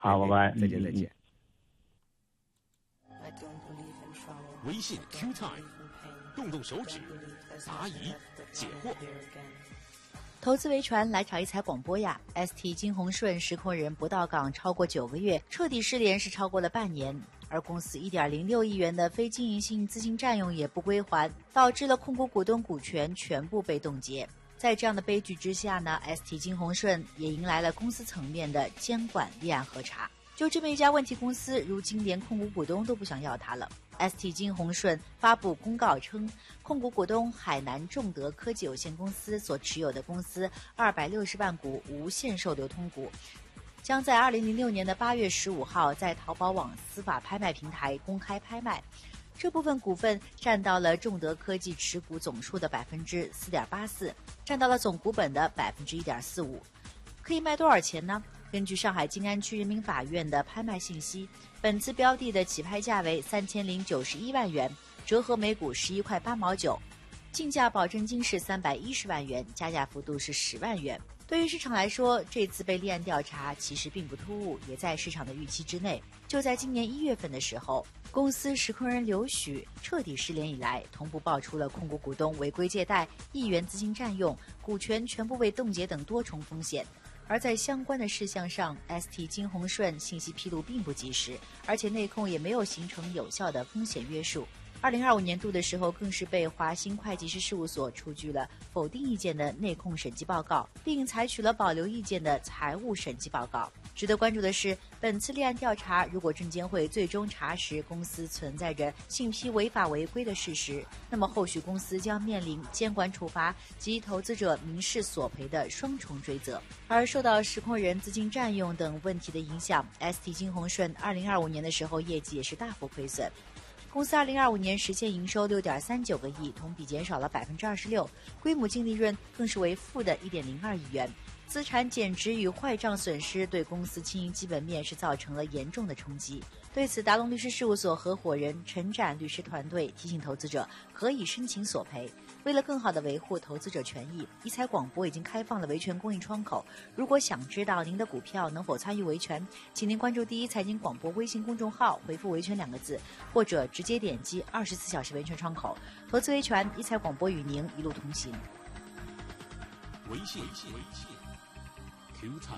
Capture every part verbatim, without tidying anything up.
好，拜拜， 再见再见。 微信 Q Time， 动动手指，答疑解惑。 投资维权来找一财广播呀 ！S T 金鸿顺实控人不到岗超过九个月，彻底失联是超过了半年，而公司一点零六亿元的非经营性资金占用也不归还，导致了控股股东股权全部被冻结。在这样的悲剧之下呢 ，S T 金鸿顺也迎来了公司层面的监管立案核查。就这么一家问题公司，如今连控股股东都不想要它了。S T 金鸿顺发布公告称，控股股东海南众德科技有限公司所持有的公司二百六十万股无限售流通股，将在二零零六年的八月十五号在淘宝网司法拍卖平台公开拍卖。这部分股份占到了众德科技持股总数的百分之四点八四，占到了总股本的百分之一点四五。可以卖多少钱呢？根据上海静安区人民法院的拍卖信息，本次标的的起拍价为三千零九十一万元，折合每股十一块八毛九，竞价保证金是三百一十万元，加价幅度是十万元。对于市场来说，这次被立案调查其实并不突兀，也在市场的预期之内。就在今年一月份的时候，公司实控人刘许彻底失联以来，同步爆出了控股股东违规借贷、亿元资金占用、股权全部被冻结等多重风险。而在相关的事项上 ，S T 金鸿顺信息披露并不及时，而且内控也没有形成有效的风险约束。二零二五年度的时候，更是被华兴会计师事务所出具了否定意见的内控审计报告，并采取了保留意见的财务审计报告。值得关注的是，本次立案调查，如果证监会最终查实公司存在着信批违法违规的事实，那么后续公司将面临监管处罚及投资者民事索赔的双重追责。而受到实控人资金占用等问题的影响 ，S T 金鸿顺二零二五年的时候业绩也是大幅亏损。公司二零二五年实现营收六点三九个亿，同比减少了百分之二十六，规模净利润更是为负的一点零二亿元。资产减值与坏账损失对公司经营基本面是造成了严重的冲击。对此，达龙律师事务所合伙人陈展律师团队提醒投资者可以申请索赔。为了更好地维护投资者权益，一财广播已经开放了维权公益窗口。如果想知道您的股票能否参与维权，请您关注第一财经广播微信公众号，回复维权两个字，或者直接点击二十四小时维权窗口。投资维权，一财广播与您一路同行。 微信，微信，微信 ，Q 财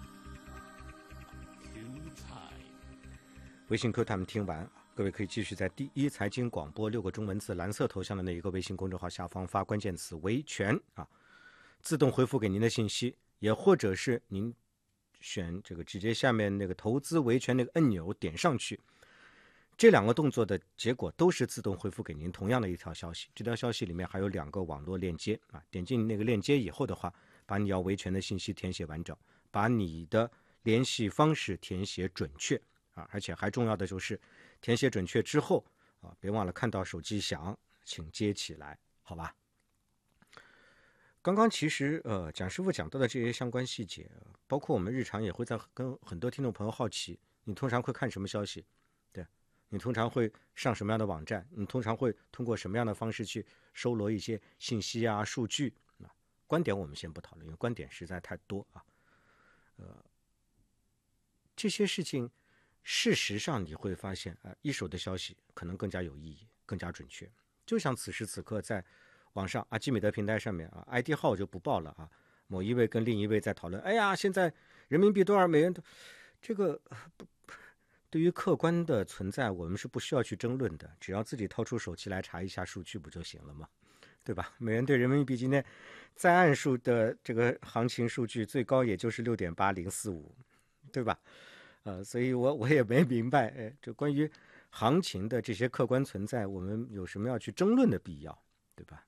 ，Q 财。 微信 Q Time 听完，各位可以继续在第一财经广播六个中文字蓝色头像的那一个微信公众号下方发关键词维权啊，自动回复给您的信息，也或者是您选这个直接下面那个投资维权那个按钮点上去，这两个动作的结果都是自动回复给您同样的一条消息。这条消息里面还有两个网络链接啊，点进那个链接以后的话，把你要维权的信息填写完整，把你的联系方式填写准确啊，而且还重要的就是填写准确之后啊，别忘了看到手机响，请接起来，好吧？刚刚其实呃，蒋师傅讲到的这些相关细节，包括我们日常也会在跟很多听众朋友好奇，你通常会看什么消息？对，你通常会上什么样的网站？你通常会通过什么样的方式去收罗一些信息啊、数据？啊，观点我们先不讨论，因为观点实在太多啊。呃，这些事情。事实上你会发现啊，一手的消息可能更加有意义，更加准确。就像此时此刻在网上啊，基美德平台上面啊 ，I D 号就不报了啊。某一位跟另一位在讨论，哎呀，现在人民币多少美元？这个不对于客观的存在，我们是不需要去争论的，只要自己掏出手机来查一下数据不就行了吗？对吧？美元对人民币今天在岸数的这个行情数据最高也就是六点八零四五，对吧？呃，所以我我也没明白，哎，这关于行情的这些客观存在，我们有什么要去争论的必要，对吧？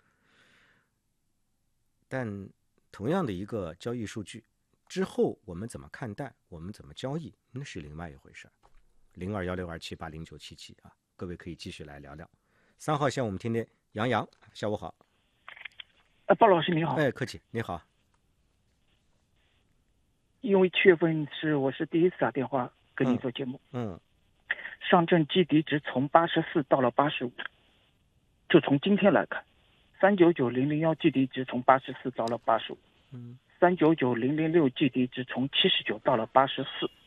但同样的一个交易数据之后，我们怎么看待，我们怎么交易，那是另外一回事。零二幺六二七八零九七七啊，各位可以继续来聊聊。三号线我们听听杨洋，下午好。 呃，鲍老师你好。 哎，客气，你好。 因为七月份是我是第一次打电话跟你做节目， 嗯，嗯上证基底值从八十四到了八十五，就从今天来看，三九九零零幺基底值从八十四到了八十五， 嗯， 三九九零零六基底值从七十九到了八十四，